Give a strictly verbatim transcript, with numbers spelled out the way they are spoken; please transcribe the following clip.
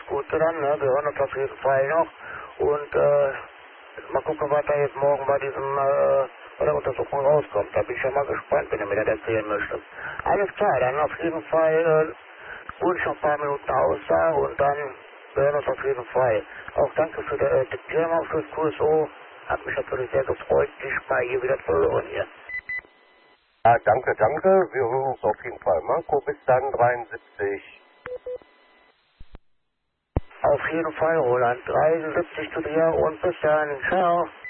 Gute dann, ne? Wir hören uns auf jeden Fall noch. Und äh, mal gucken, was da jetzt morgen bei diesem äh, bei der Untersuchung rauskommt. Da bin ich ja mal gespannt, wenn ihr mir das erzählen möchtet. Alles klar, dann auf jeden Fall äh, ruhe ich noch ein paar Minuten aus da und dann wir hören uns auf jeden Fall. Auch danke für den äh, Diplom für das Q S O. Hat mich natürlich sehr gefreut, dich bei ihr wieder zu hören hier. Ja, danke, danke. Wir hören uns auf jeden Fall. Marco, bis dann, dreiundsiebzig. Auf jeden Fall, Roland. dreiundsiebzig zu dir und bis dann. Ciao.